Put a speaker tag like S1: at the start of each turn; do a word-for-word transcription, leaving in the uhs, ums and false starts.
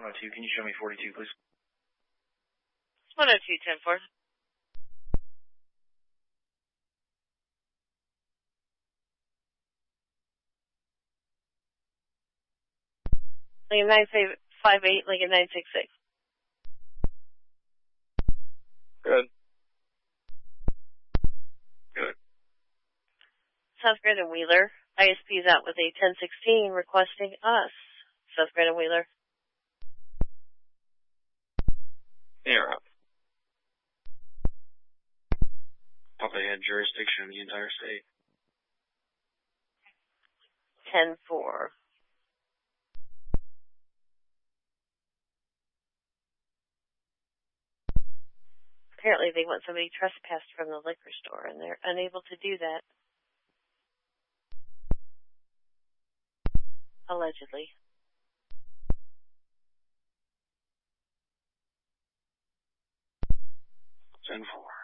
S1: one oh two, can you show me forty-two, please?
S2: one oh two, ten four. Lincoln nine five eight, Lincoln nine six six.
S1: Good. Good.
S2: South Grand and Wheeler. I S P is out with a ten sixteen requesting us. South Grand and Wheeler.
S1: You're up. Thought they had jurisdiction in the entire state.
S2: ten four. Apparently they want somebody trespassed from the liquor store, and they're unable to do that. Allegedly.
S1: ten four.